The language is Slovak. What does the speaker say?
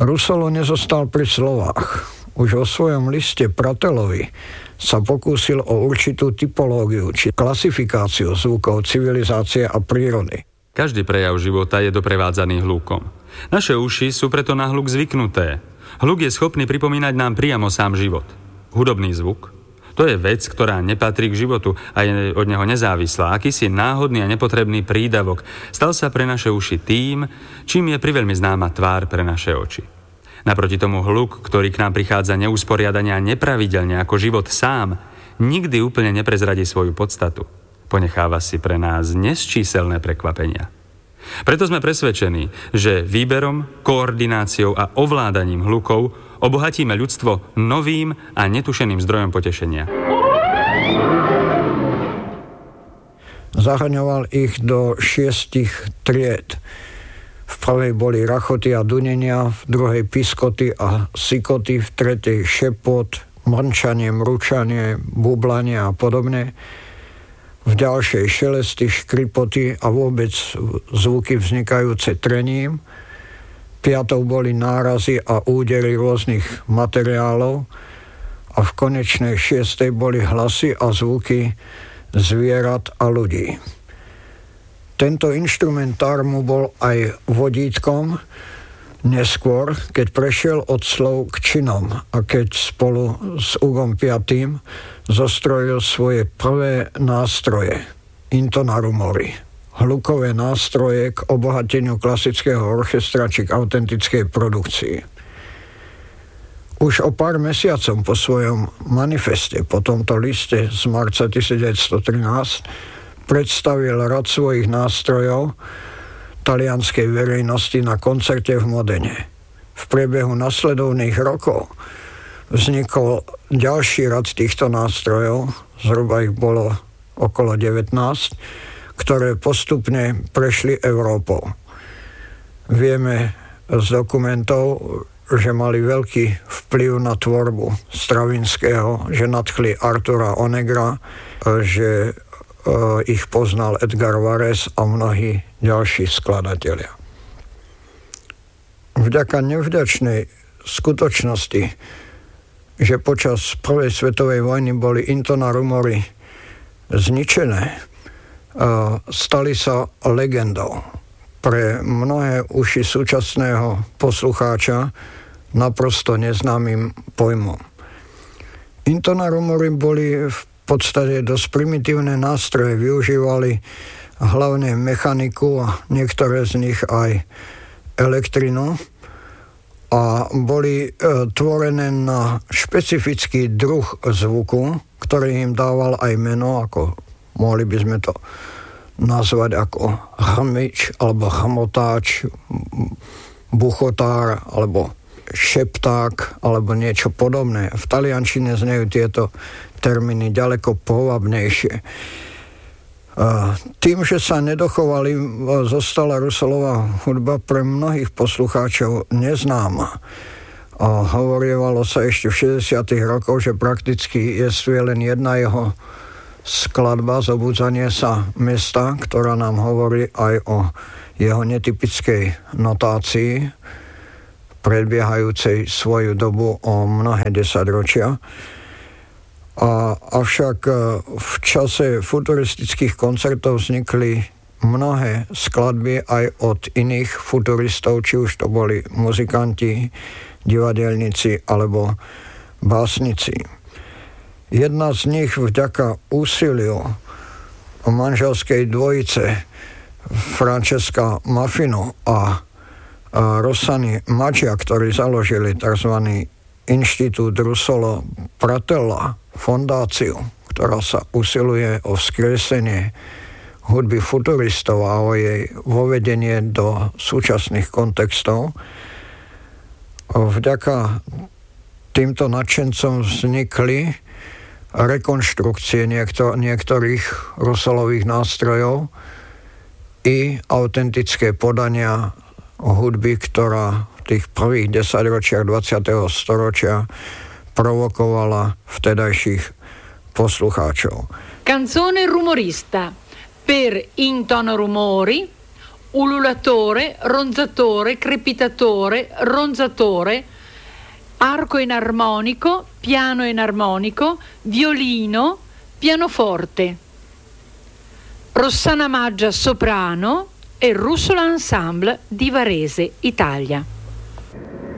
Rusolo nezostal pri slovách. Už vo svojom liste Pratelovi sa pokúsil o určitú typológiu či klasifikáciu zvukov civilizácie a prírody. Každý prejav života je doprevádzaný hlukom. Naše uši sú preto na hluk zvyknuté. Hluk je schopný pripomínať nám priamo sám život. Hudobný zvuk, to je vec, ktorá nepatrí k životu a je od neho nezávislá. Akýsi náhodný a nepotrebný prídavok stal sa pre naše uši tým, čím je priveľmi známa tvár pre naše oči. Naproti tomu hluk, ktorý k nám prichádza neusporiadane a nepravidelne ako život sám, nikdy úplne neprezradí svoju podstatu. Ponecháva si pre nás nesčíselné prekvapenia. Preto sme presvedčení, že výberom, koordináciou a ovládaním hlukov obohatíme ľudstvo novým a netušeným zdrojom potešenia. Zahrňoval ich do 6 tried. V prvej boli rachoty a dunenia, v druhej piskoty a sikoty, v tretej šepot, mrčanie, mručanie, bublanie a podobne. V ďalšej šelesty, škripoty a vôbec zvuky vznikajúce trením. Piatou boli nárazy a údery rôznych materiálov a v konečnej 6. boli hlasy a zvuky zvierat a ľudí. Tento inštrumentár mu bol aj vodítkom neskôr, keď prešiel od slov k činom a keď spolu s Ugom V. zostrojil svoje prvé nástroje, intonarumory, hlukové nástroje k obohateniu klasického orchestra či k autentickej produkcii. Už o pár mesiacom po svojom manifeste, po tomto liste z marca 1913, predstavil rad svojich nástrojov talianskej verejnosti na koncerte v Modene. V priebehu nasledovných rokov vznikol ďalší rad týchto nástrojov, zhruba ich bolo okolo 19, ktoré postupne prešli Európou. Vieme z dokumentov, že mali veľký vplyv na tvorbu Stravinského, že nadchli Artura Onegra, že ich poznal Edgar Varese a mnohí ďalší skladatelia. Vďaka nevďačnej skutočnosti, že počas prvej svetovej vojny boli intonarumory zničené, stali sa legendou. Pre mnohé uši súčasného poslucháča naprosto neznámym pojmom. Intonarumory boli v podstate dosť primitívne nástroje, využívali hlavne mechaniku a niektoré z nich aj elektrinu a boli tvorené na špecifický druh zvuku, ktorý im dával aj meno, ako mohli by sme to nazvať ako hrmič alebo hmotáč, buchotár alebo šepták alebo niečo podobné. V taliančine znejú tieto termíny ďaleko povabnejšie. Tým, že sa nedochovali, zostala Rusolová hudba pre mnohých poslucháčov neznáma. Hovorievalo sa ešte v 60. rokoch, že prakticky je len jedna jeho skladba Zobudzanie sa mesta, ktorá nám hovorí aj o jeho netypickej notácii, predbiehajúcej svoju dobu o mnohé desaťročia. Avšak v čase futuristických koncertov vznikli mnohé skladby aj od iných futuristov, či už to boli muzikanti, divadelníci alebo básnici. Jedna z nich vďaka úsiliu manželskej dvojice Francesca Maffino a Rossany Maggia, ktorí založili tzv. Inštitút Russolo Pratella, fondáciu, ktorá sa usiluje o vzkriesenie hudby futuristov a o jej vovedenie do súčasných kontextov. Vďaka týmto nadšencom vznikli rekonštrukcie niektorých Russolových nástrojov i autentické podania hudby, ktorá v tých prvých 10 ročiach 20. storočia provokovala vtedajších poslucháčov. Canzone rumorista per intono rumori ululatore, ronzatore, crepitatore, ronzatore, arco enarmonico, piano enarmonico, violino, pianoforte. Rossana Maggia soprano e Russola Ensemble di Varese, Italia.